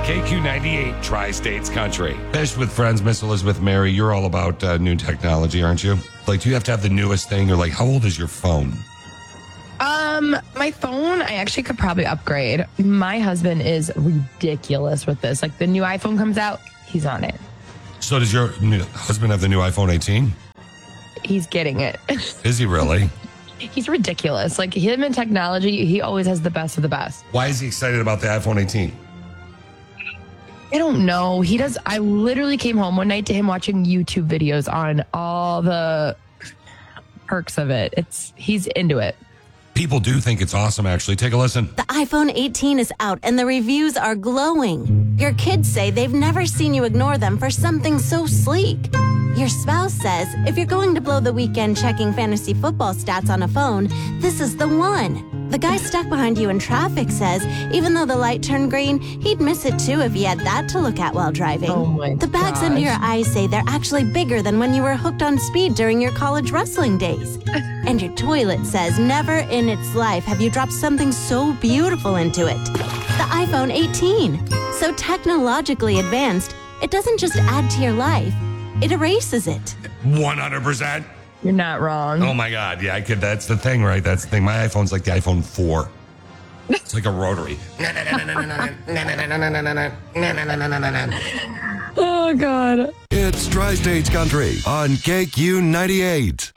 KQ98 Tri-States Country. Fish with Friends, Miss Elizabeth Mary. You're all about new technology, aren't you? Like, do you have to have the newest thing? Or like, how old is your phone? My phone, I actually could probably upgrade. My husband is ridiculous with this. Like, the new iPhone comes out, he's on it. So does your husband have the new iPhone 18? He's getting it. Is he really? He's ridiculous. Like, him in technology, he always has the best of the best. Why is he excited about the iPhone 18? I don't know. He does. I literally came home one night to him watching YouTube videos on all the perks of it. He's into it. People do think it's awesome, actually. Take a listen. The iPhone 18 is out and the reviews are glowing. Your kids say they've never seen you ignore them for something so sleek. Your spouse says if you're going to blow the weekend checking fantasy football stats on a phone, this is the one. The guy stuck behind you in traffic says even though the light turned green, he'd miss it too if he had that to look at while driving. Oh my The bags under your eyes say they're actually bigger than when you were hooked on speed during your college wrestling days. And your toilet says never in its life have you dropped something so beautiful into it. The iPhone 18. So technologically advanced, it doesn't just add to your life, it erases it. 100%. You're not wrong. Oh my God. Yeah, that's the thing, right? That's the thing. My iPhone's like the iPhone 4. It's like a rotary. Oh, God. It's Tri-States Country on KQ98.